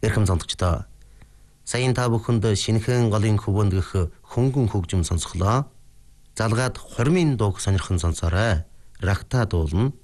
Эрхэм сонсогчдоо. Саяын та бүхэнд шинэхэн голын хөвөнд гэх хөнгөн хөгжим сонсголоо. Залгаад хормын дууг сонирхон сонсоорой. Рахта дуулна.